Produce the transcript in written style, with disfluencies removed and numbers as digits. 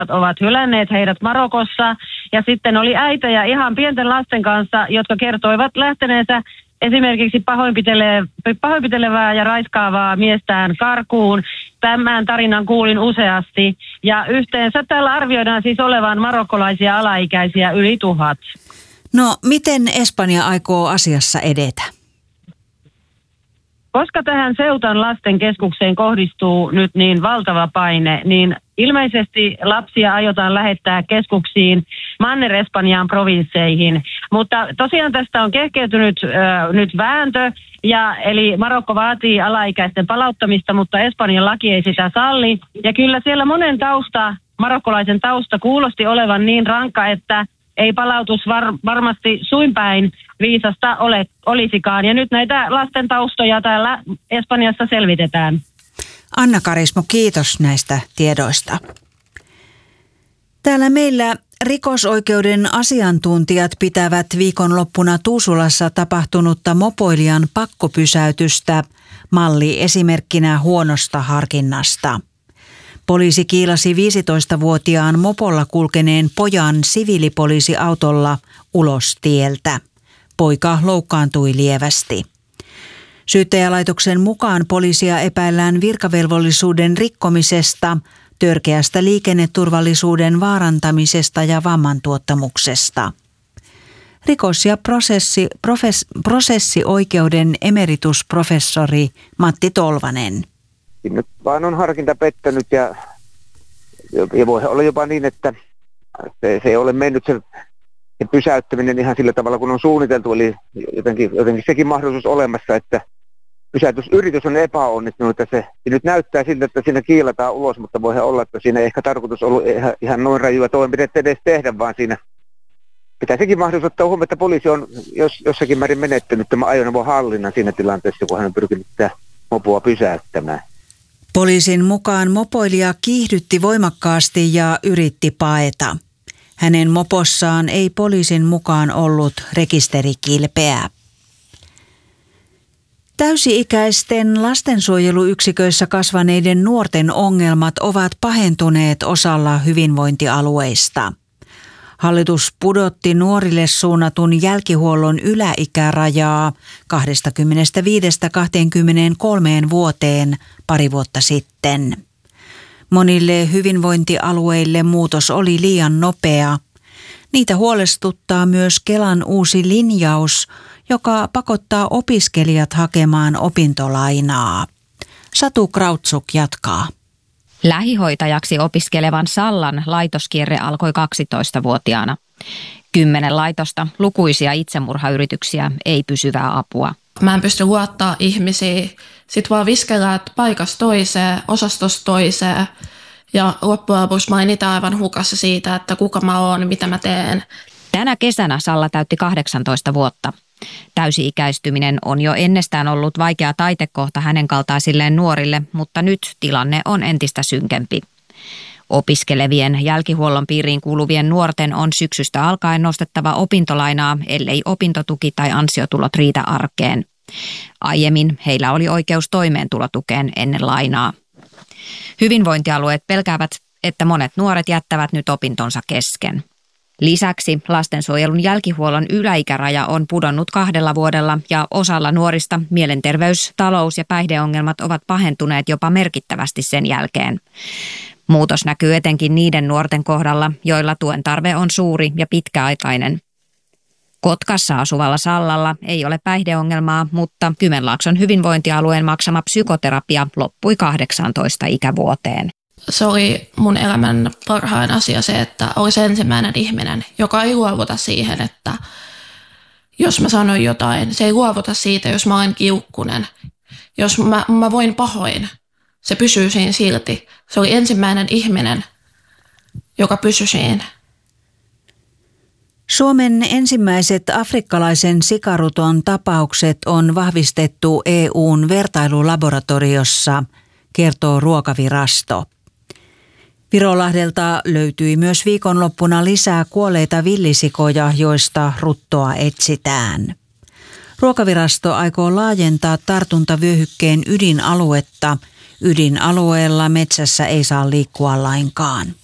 ovat hylänneet heidät Marokossa. Ja sitten oli äitejä ihan pienten lasten kanssa, jotka kertoivat lähteneensä esimerkiksi pahoinpitelevää ja raiskaavaa miestään karkuun. Tämän tarinan kuulin useasti. Ja yhteensä täällä arvioidaan siis olevan marokkolaisia alaikäisiä yli 1000. No, miten Espanja aikoo asiassa edetä? Koska tähän Ceutan lasten keskukseen kohdistuu nyt niin valtava paine, niin ilmeisesti lapsia aiotaan lähettää keskuksiin Manner-Espanjaan provinsseihin. Mutta tosiaan tästä on kehkeytynyt nyt vääntö, eli Marokko vaatii alaikäisten palauttamista, mutta Espanjan laki ei sitä salli. Ja kyllä siellä monen marokkolaisen tausta kuulosti olevan niin rankka, että ei palautus varmasti suinpäin viisasta olisikaan. Ja nyt näitä lasten taustoja täällä Espanjassa selvitetään. Anna Karismo, kiitos näistä tiedoista. Täällä meillä rikosoikeuden asiantuntijat pitävät viikonloppuna Tuusulassa tapahtunutta mopoilijan pakkopysäytystä malliesimerkkinä huonosta harkinnasta. Poliisi kiilasi 15-vuotiaan mopolla kulkeneen pojan siviilipoliisiautolla ulos tieltä. Poika loukkaantui lievästi. Syyttäjälaitoksen mukaan poliisia epäillään virkavelvollisuuden rikkomisesta, törkeästä liikenneturvallisuuden vaarantamisesta ja vammantuottamuksesta. Rikos- ja prosessioikeuden emeritusprofessori Matti Tolvanen. Nyt vaan on harkinta pettänyt ja voi olla jopa niin, että se ei ole mennyt se pysäyttäminen ihan sillä tavalla, kun on suunniteltu. Eli jotenkin sekin mahdollisuus olemassa, että pysäytysyritys on epäonnistunut. Se nyt näyttää siltä, että siinä kiilataan ulos, mutta voi olla, että siinä ei ehkä tarkoitus ollut ihan noin rajua toimenpiteitä edes tehdä, vaan siinä pitää sekin mahdollisuus ottaa huomioon, että poliisi on jossakin määrin menettänyt tämän ajoneuvon hallinnan siinä tilanteessa, kun hän on pyrkinyt tätä mopoa pysäyttämään. Poliisin mukaan mopoilija kiihdytti voimakkaasti ja yritti paeta. Hänen mopossaan ei poliisin mukaan ollut rekisterikilpeä. Täysi-ikäisten lastensuojeluyksiköissä kasvaneiden nuorten ongelmat ovat pahentuneet osalla hyvinvointialueista. Hallitus pudotti nuorille suunnatun jälkihuollon yläikärajaa 25-23 vuoteen pari vuotta sitten. Monille hyvinvointialueille muutos oli liian nopea. Niitä huolestuttaa myös Kelan uusi linjaus, joka pakottaa opiskelijat hakemaan opintolainaa. Satu Krautsuk jatkaa. Lähihoitajaksi opiskelevan Sallan laitoskierre alkoi 12-vuotiaana. 10 laitosta, lukuisia itsemurhayrityksiä, ei pysyvää apua. Mä en pysty luottaa ihmisiä. Sitten vaan viskelää paikasta toiseen, osastosta toiseen. Ja loppujen lopuksi mä olin itse aivan hukassa siitä, että kuka mä oon, mitä mä teen. Tänä kesänä Salla täytti 18 vuotta. Täysi-ikäistyminen on jo ennestään ollut vaikea taitekohta hänen kaltaisilleen nuorille, mutta nyt tilanne on entistä synkempi. Opiskelevien jälkihuollon piiriin kuuluvien nuorten on syksystä alkaen nostettava opintolainaa, ellei opintotuki tai ansiotulot riitä arkeen. Aiemmin heillä oli oikeus toimeentulotukeen ennen lainaa. Hyvinvointialueet pelkäävät, että monet nuoret jättävät nyt opintonsa kesken. Lisäksi lastensuojelun jälkihuollon yläikäraja on pudonnut 2 vuodella ja osalla nuorista mielenterveys-, talous- ja päihdeongelmat ovat pahentuneet jopa merkittävästi sen jälkeen. Muutos näkyy etenkin niiden nuorten kohdalla, joilla tuen tarve on suuri ja pitkäaikainen. Kotkassa asuvalla Sallalla ei ole päihdeongelmaa, mutta Kymenlaakson hyvinvointialueen maksama psykoterapia loppui 18 ikävuoteen. Se oli mun elämän parhain asia se, että olisi ensimmäinen ihminen, joka ei luovuta siihen, että jos mä sanon jotain, se ei luovuta siitä, jos mä olen kiukkunen. Jos mä voin pahoin, se pysyy siinä silti. Se oli ensimmäinen ihminen, joka pysyi siinä. Suomen ensimmäiset afrikkalaisen sikaruton tapaukset on vahvistettu EU:n vertailulaboratoriossa, kertoo Ruokavirasto. Virolahdelta löytyi myös viikonloppuna lisää kuolleita villisikoja, joista ruttoa etsitään. Ruokavirasto aikoo laajentaa tartuntavyöhykkeen ydinaluetta. Ydinalueella metsässä ei saa liikkua lainkaan.